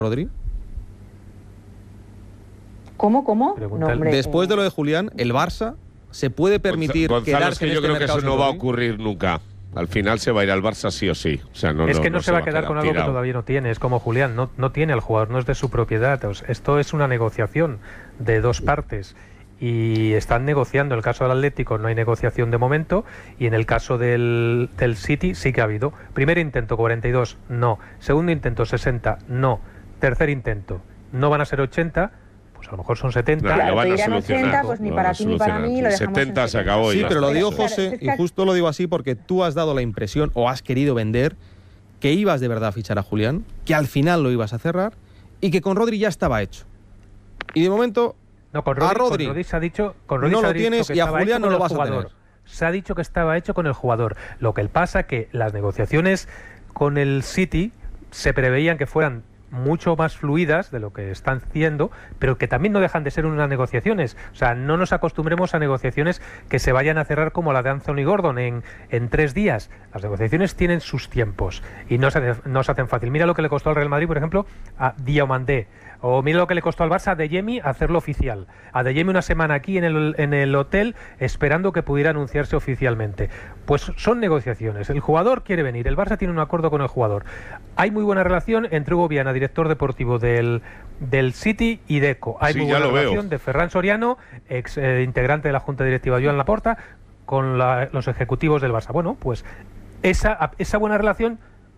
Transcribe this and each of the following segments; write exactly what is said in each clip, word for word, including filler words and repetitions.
Rodri? ¿Cómo, cómo? No, hombre, Después de lo de Julián, ¿el Barça se puede permitir Gonzalo, quedarse es que yo en este creo que eso no Rodri? va a ocurrir nunca. Al final se va a ir al Barça sí o sí. O sea, no, es no, que no, no se va a quedar con algo tirado. que todavía no tiene. Es como Julián, no, no tiene al jugador, no es de su propiedad. O sea, esto es una negociación de dos partes. Y están negociando. En el caso del Atlético no hay negociación de momento. Y en el caso del, del City sí que ha habido. Primer intento, cuarenta y dos, no. Segundo intento, sesenta, no. Tercer intento, no van a ser ochenta. Pues a lo mejor son setenta. No, Claro, lo van a pedirán solucionar. ochenta, pues ni Lo para van a ti ni para mí, lo dejamos setenta en se acabó. Sí, ya pero lo está. digo, Claro, José, es que- y justo lo digo así porque tú has dado la impresión o has querido vender que ibas de verdad a fichar a Julián, que al final lo ibas a cerrar y que con Rodri ya estaba hecho. Y de momento, No, con Rodri, a Rodri, con Rodri se ha dicho, con Rodri no se ha lo dicho tienes que y a estaba Julián hecho no con lo el vas a jugador. tener. Se ha dicho que estaba hecho con el jugador. Lo que pasa que las negociaciones con el City se preveían que fueran mucho más fluidas de lo que están siendo, pero que también no dejan de ser unas negociaciones. O sea, no nos acostumbremos a negociaciones que se vayan a cerrar como la de Anthony Gordon en, en tres días. Las negociaciones tienen sus tiempos y no se, hace- no se hacen fácil. Mira lo que le costó al Real Madrid, por ejemplo, a Diomandé. O mira lo que le costó al Barça a Adeyemi hacerlo oficial. A Adeyemi una semana aquí en el, en el hotel esperando que pudiera anunciarse oficialmente. Pues son negociaciones. El jugador quiere venir. El Barça tiene un acuerdo con el jugador. Hay muy buena relación entre Hugo Viana, director deportivo del, del City, y Deco. Hay Sí, muy ya buena lo veo. relación de Ferran Soriano, ex eh, integrante de la Junta Directiva Joan Laporta, con la- los ejecutivos del Barça. Bueno, pues esa, esa buena relación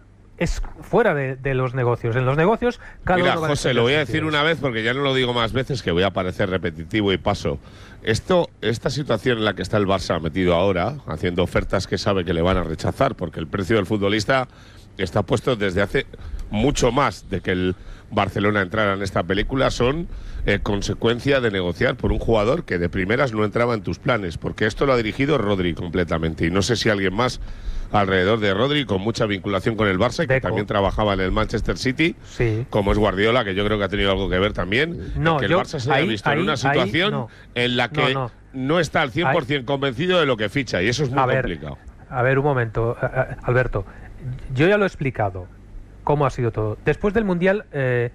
es fuera de, de los negocios. En los negocios, cada Mira, uno va a José, defender lo voy a sus decir ideas. una vez porque ya no lo digo más veces que voy a parecer repetitivo y paso. Esto, esta situación en la que está el Barça metido ahora, haciendo ofertas que sabe que le van a rechazar, porque el precio del futbolista está puesto desde hace mucho más de que el Barcelona entrara en esta película, son eh, consecuencia de negociar por un jugador que de primeras no entraba en tus planes, porque esto lo ha dirigido Rodri completamente, y no sé si alguien más alrededor de Rodri con mucha vinculación con el Barça y que Deco. también trabajaba en el Manchester City, Sí. como es Guardiola, que yo creo que ha tenido algo que ver también, No, en que el yo- Barça se haya ahí- visto en ahí- una ahí situación no. en la que No, no, no. está al cien por ciento convencido de lo que ficha, y eso es muy A ver, complicado. A ver, un momento, a- a- Alberto. Yo ya lo he explicado cómo ha sido todo. Después del Mundial eh,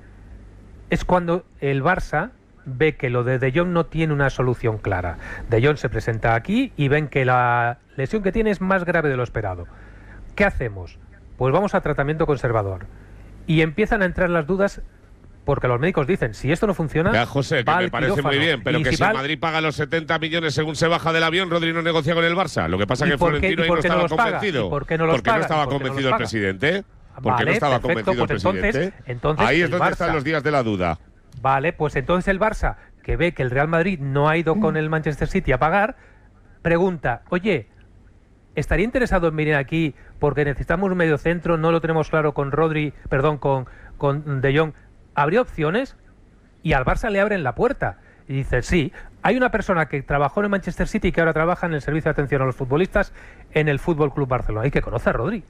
es cuando el Barça ve que lo de De Jong no tiene una solución clara. De Jong se presenta aquí y ven que la lesión que tiene es más grave de lo esperado. ¿Qué hacemos? Pues vamos a tratamiento conservador. Y empiezan a entrar las dudas porque los médicos dicen, si esto no funciona, Ya, José, que va me al parece muy quirófano. bien, pero Y que si, va el al- Madrid paga los setenta millones según se baja del avión, Rodri no negocia con el Barça. Lo que pasa ¿Y es que por qué- Florentino y ahí por no qué no estaba los paga? convencido. ¿Y por qué no los Porque paga? no estaba ¿Y por qué no convencido los el paga? presidente. Porque Vale, no estaba perfecto, convencido pues el entonces- presidente. entonces Ahí es el donde Barça- están los días de la duda. Vale, pues entonces el Barça, que ve que el Real Madrid no ha ido con el Manchester City a pagar, pregunta, oye, ¿estaría interesado en venir aquí porque necesitamos un medio centro, no lo tenemos claro con Rodri, perdón, con, con De Jong? ¿Habría opciones? Y al Barça le abren la puerta. Y dice, sí, hay una persona que trabajó en el Manchester City y que ahora trabaja en el servicio de atención a los futbolistas en el Fútbol Club Barcelona. Hay que conocer a Rodri.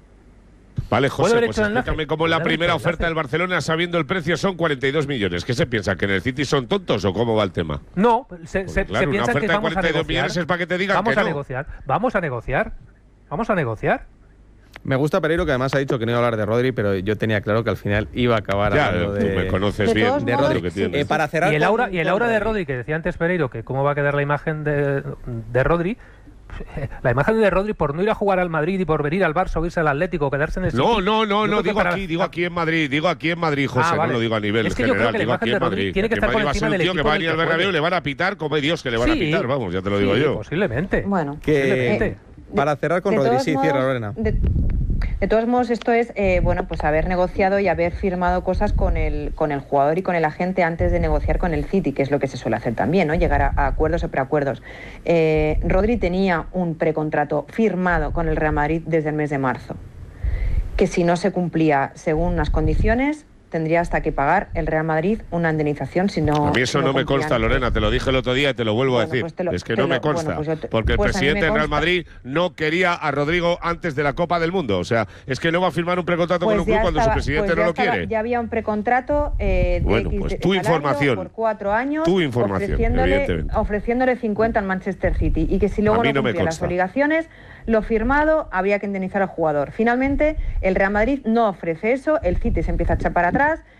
Vale, ¿Puede José, haber pues hecho el enlace? explícame cómo ¿Puede la haber primera hecho el oferta enlace? del Barcelona, sabiendo el precio, son cuarenta y dos millones. ¿Qué se piensa? ¿Que en el City son tontos o cómo va el tema? No, se, se- claro, se una piensan oferta que de vamos a cuarenta y dos negociar. millones es para que te digan vamos que a no. negociar. Vamos a negociar. Vamos a negociar. Me gusta Pereiro, que además ha dicho que no iba a hablar de Rodri, pero yo tenía claro que al final iba a acabar Ya, hablando tú de... me conoces De bien. todos de modos, lo que sí, tienes. Eh, para cerrar Y el con- aura, y el con aura de Rodri, que decía antes Pereiro, que cómo va a quedar la imagen de, de Rodri. La imagen de Rodri por no ir a jugar al Madrid y por venir al Barça o irse al Atlético o quedarse en el City. No, no, no, Yo no, creo que digo para- aquí, digo aquí en Madrid, digo aquí en Madrid, José, Ah, vale. no lo digo a nivel Es que yo creo general, que la digo imagen aquí de en Rodri Madrid. tiene que Aquí en estar por Madrid va a ser encima un del tío que equipo va a en el venir al que Bernabéu, juegue. le van a pitar, como hay Dios que le van a Sí, pitar, vamos, ya te lo digo sí, yo. Posiblemente. Bueno. Que, Posiblemente. para cerrar con De Rodri, todos sí, modos, cierra, Lorena. De, de todos modos, esto es, eh, bueno, pues haber negociado y haber firmado cosas con el, con el jugador y con el agente antes de negociar con el City, que es lo que se suele hacer también, ¿no? Llegar a, a acuerdos o preacuerdos. Eh, Rodri tenía un precontrato firmado con el Real Madrid desde el mes de marzo, que si no se cumplía según unas condiciones, tendría hasta que pagar el Real Madrid una indemnización si no. A mí eso si no me cumplía consta, antes. Lorena, te lo dije el otro día y te lo vuelvo Bueno, a decir. pues te lo- es que te no me lo- consta, bueno, pues yo te- porque el pues a mí me presidente del Real consta. Madrid no quería a Rodrigo antes de la Copa del Mundo. O sea, es que no va a firmar un precontrato Pues con un club ya cuando estaba- su presidente pues no ya lo estaba- quiere. Ya había un precontrato eh, de Bueno, X pues de tu salario información. por cuatro años, Tu información, ofreciéndole, evidentemente. ofreciéndole cincuenta al Manchester City y que si luego A mí no no me cumplía las consta. obligaciones, lo firmado había que indemnizar al jugador. Finalmente, el Real Madrid no ofrece eso, el City se empieza a echar para atrás